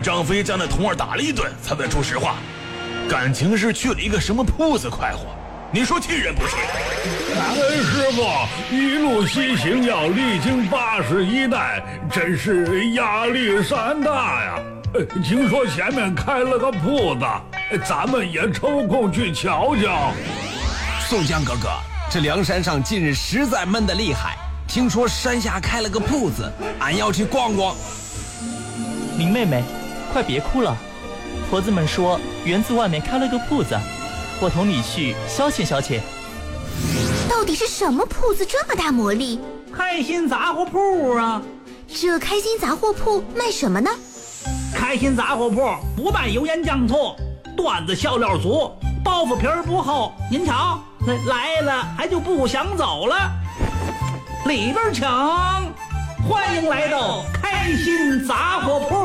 张飞将那童儿打了一顿，才问出实话。感情是去了一个什么铺子快活，你说气人不气？ 师傅，一路西行要历经81代，真是压力山大呀。听说前面开了个铺子，咱们也抽空去瞧瞧。 宋江哥哥，这梁山上近日实在闷得厉害，听说山下开了个铺子，俺要去逛逛。 林妹妹，快别哭了，婆子们说园子外面开了个铺子，我同你去消遣消遣。 到底是什么铺子这么大魔力？ 开心杂货铺啊！ 这开心杂货铺卖什么呢？ 开心杂货铺不卖油盐酱醋，段子笑料足，包袱皮儿不厚。您瞧，来了还就不想走了。里边请，欢迎来到开心杂货铺。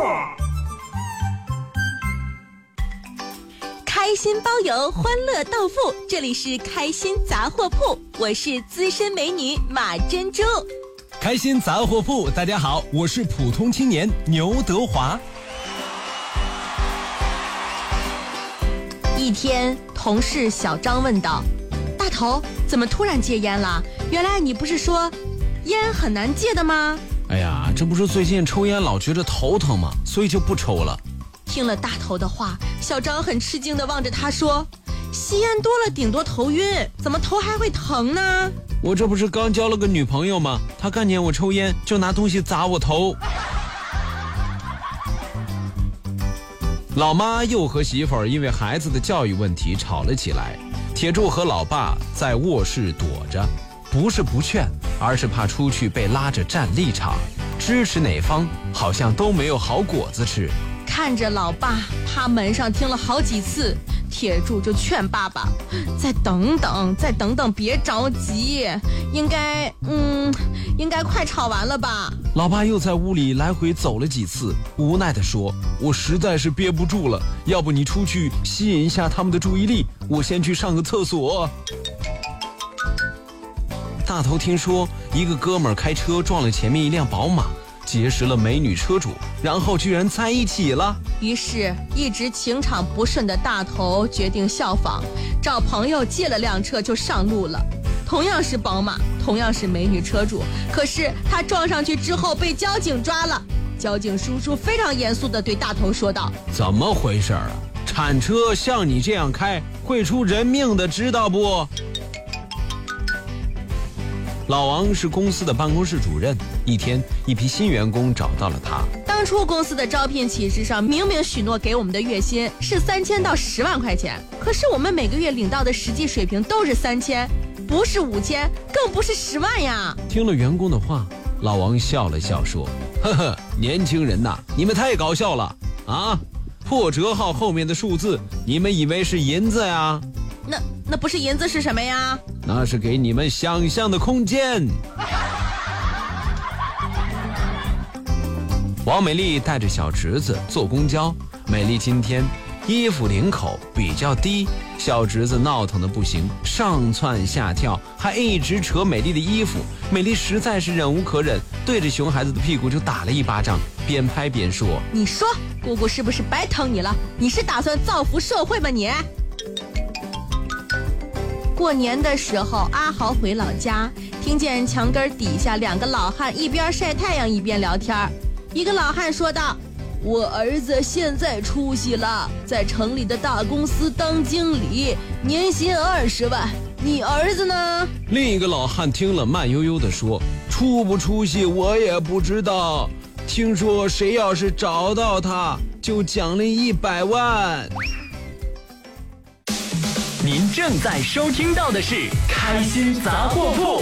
开心包邮，欢乐到付，这里是开心杂货铺，我是资深美女马珍珠。 开心杂货铺，大家好，我是普通青年牛德华。 一天，同事小张问道：“大头，怎么突然戒烟了？原来你不是说烟很难戒的吗？” 哎呀，这不是最近抽烟老觉得头疼吗？所以就不抽了。 听了大头的话，小张很吃惊地望着他说：“吸烟多了顶多头晕，怎么头还会疼呢？” 我这不是刚交了个女朋友吗？她看见我抽烟就拿东西砸我头。老妈又和媳妇儿因为孩子的教育问题吵了起来，铁柱和老爸在卧室躲着，不是不劝，而是怕出去被拉着站立场，支持哪方好像都没有好果子吃。 看着老爸趴门上听了好几次，铁柱就劝爸爸再等等，别着急，应该快吵完了吧。 老爸又在屋里来回走了几次，无奈地说：“我实在是憋不住了，要不你出去吸引一下他们的注意力，我先去上个厕所。”大头听说一个哥们儿开车撞了前面一辆宝马，结识了美女车主，然后居然在一起了。 于是一直情场不顺的大头决定效仿，找朋友借了辆车就上路了。同样是宝马，同样是美女车主，可是他撞上去之后被交警抓了。交警叔叔非常严肃地对大头说道：“ 怎么回事啊？铲车像你这样开会出人命的，知道不？”老王是公司的办公室主任，一天一批新员工找到了他。 当初公司的招聘启事上明明许诺给我们的月薪是3000到10万块钱，可是我们每个月领到的实际水平都是3000，不是5000，更不是10万呀。 听了员工的话，老王笑了笑说：“呵呵，年轻人呐，你们太搞笑了啊！破折号后面的数字，你们以为是银子呀？ 那不是银子是什么呀？ 那是给你们想象的空间。”王美丽带着小侄子坐公交，美丽今天衣服领口比较低，小侄子闹腾的不行，上蹿下跳，还一直扯美丽的衣服。美丽实在是忍无可忍，对着熊孩子的屁股就打了一巴掌，边拍边说：“ 你说姑姑是不是白疼你了？你是打算造福社会吗你？”过年的时候，阿豪回老家，听见墙根底下2个老汉一边晒太阳一边聊天。一个老汉说道：“我儿子现在出息了，在城里的大公司当经理，年薪20万。你儿子呢？” 另一个老汉听了，慢悠悠地说：“出不出息我也不知道，听说谁要是找到他，就奖励100万。” 您正在收听到的是开心杂货铺。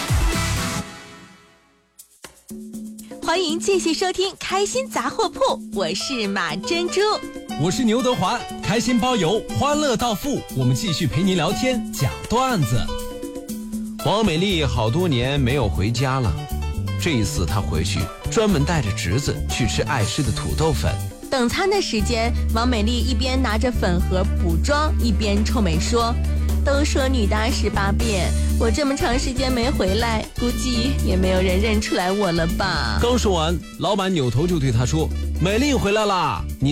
欢迎继续收听开心杂货铺，我是马珍珠， 我是牛德华。开心包邮，欢乐到付，我们继续陪您聊天讲段子。黄美丽好多年没有回家了，这一次她回去专门带着侄子去吃爱吃的土豆粉。 等餐的时间，王美丽一边拿着粉盒补妆，一边臭美说：“都说女大18变，我这么长时间没回来，估计也没有人认出来我了吧。” 刚说完，老板扭头就对她说：“美丽回来啦，你